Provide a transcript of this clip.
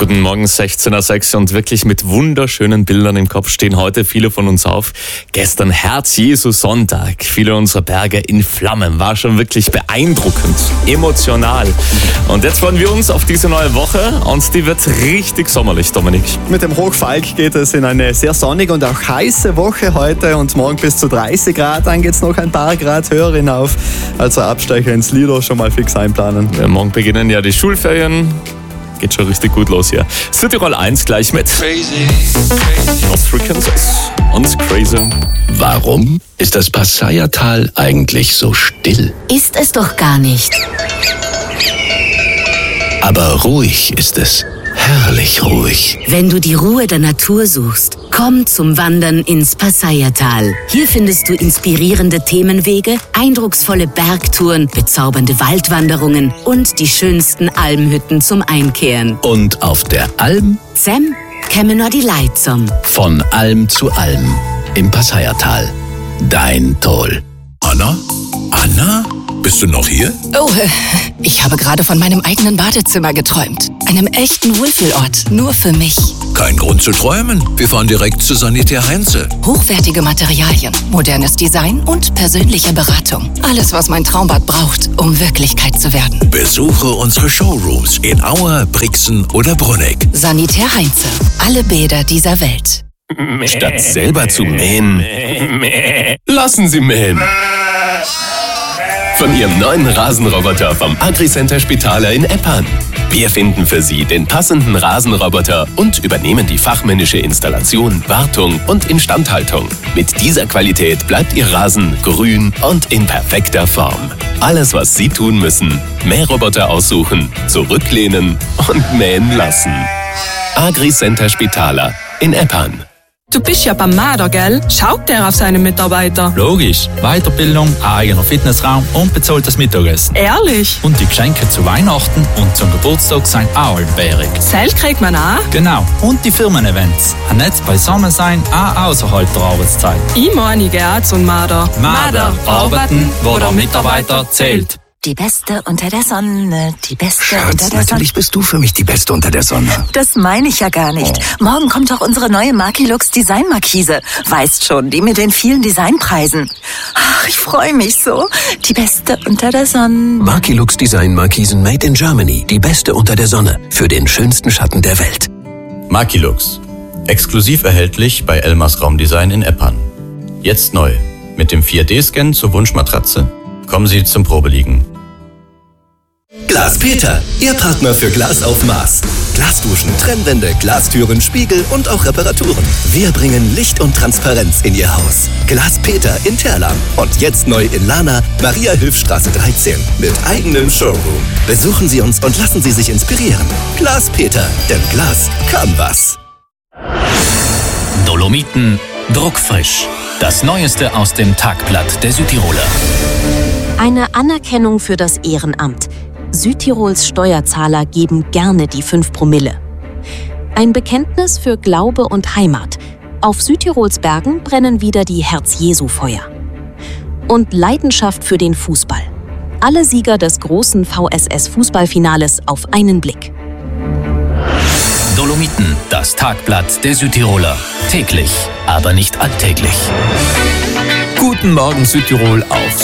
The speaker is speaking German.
Guten Morgen, 16:06 und wirklich mit wunderschönen Bildern im Kopf stehen heute viele von uns auf. Gestern Herz-Jesu-Sonntag, viele unserer Berge in Flammen, war schon wirklich beeindruckend, emotional. Und jetzt freuen wir uns auf diese neue Woche und die wird richtig sommerlich, Dominik. Mit dem Hochfalk geht es in eine sehr sonnige und auch heiße Woche heute und morgen bis zu 30 Grad. Dann geht es noch ein paar Grad höher hinauf. Also Abstecher ins Lido schon mal fix einplanen. Ja, morgen beginnen ja die Schulferien. Geht schon richtig gut los hier. Südtirol 1 gleich mit Crazy. Aus Frequencies und Crazy. Warum ist das Passaier-Tal eigentlich so still? Ist es doch gar nicht. Aber ruhig ist es. Herrlich ruhig. Wenn du die Ruhe der Natur suchst, komm zum Wandern ins Passaier-Tal. Hier findest du inspirierende Themenwege, eindrucksvolle Bergtouren, bezaubernde Waldwanderungen und die schönsten Almhütten zum Einkehren. Und auf der Alm? Zem käme nur die Leid zum. Von Alm zu Alm im Passaier-Tal. Dein Toll. Anna? Anna? Bist du noch hier? Oh, ich habe gerade von meinem eigenen Badezimmer geträumt. Einem echten Wohlfühlort, nur für mich. Kein Grund zu träumen. Wir fahren direkt zu Sanitär Heinze. Hochwertige Materialien, modernes Design und persönliche Beratung. Alles, was mein Traumbad braucht, um Wirklichkeit zu werden. Besuche unsere Showrooms in Auer, Brixen oder Brunegg. Sanitär Heinze. Alle Bäder dieser Welt. Statt selber zu mähen, lassen Sie mähen. Von Ihrem neuen Rasenroboter vom Agri-Center Spitaler in Eppan. Wir finden für Sie den passenden Rasenroboter und übernehmen die fachmännische Installation, Wartung und Instandhaltung. Mit dieser Qualität bleibt Ihr Rasen grün und in perfekter Form. Alles, was Sie tun müssen: Mähroboter aussuchen, zurücklehnen und mähen lassen. Agri-Center Spitaler in Eppan. Du bist ja beim Marder, gell? Schaut der auf seine Mitarbeiter? Logisch. Weiterbildung, ein eigener Fitnessraum und bezahltes Mittagessen. Ehrlich? Und die Geschenke zu Weihnachten und zum Geburtstag sind auch allbärig. Seil kriegt man auch? Genau. Und die Firmen-Events. Ein Netz beisammen sein, auch außerhalb der Arbeitszeit. Ich meine, ich gehe auch zum Marder. Marder. Arbeiten, wo der Mitarbeiter zählt. Die Beste unter der Sonne, die Beste Schatz, unter der Sonne. natürlich bist du für mich die Beste unter der Sonne. Das meine ich ja gar nicht. Morgen kommt doch unsere neue Makilux Design Markise. Weißt schon, die mit den vielen Designpreisen. Ach, ich freue mich so. Die Beste unter der Sonne. Makilux Design Markisen made in Germany. Die Beste unter der Sonne. Für den schönsten Schatten der Welt. Makilux. Exklusiv erhältlich bei Elmers Raumdesign in Eppan. Jetzt neu. Mit dem 4D-Scan zur Wunschmatratze. Kommen Sie zum Probeliegen. Glas Peter, Ihr Partner für Glas auf Maß. Glasduschen, Trennwände, Glastüren, Spiegel und auch Reparaturen. Wir bringen Licht und Transparenz in Ihr Haus. Glas Peter in Terlan und jetzt neu in Lana, Maria-Hilf-Straße 13 mit eigenem Showroom. Besuchen Sie uns und lassen Sie sich inspirieren. Glas Peter, denn Glas kann was. Dolomiten druckfrisch. Das Neueste aus dem Tagblatt der Südtiroler. Eine Anerkennung für das Ehrenamt. Südtirols Steuerzahler geben gerne die 5 Promille. Ein Bekenntnis für Glaube und Heimat. Auf Südtirols Bergen brennen wieder die Herz-Jesu-Feuer. Und Leidenschaft für den Fußball. Alle Sieger des großen VSS-Fußballfinales auf einen Blick. Dolomiten, das Tagblatt der Südtiroler. Täglich, aber nicht alltäglich. Guten Morgen Südtirol auf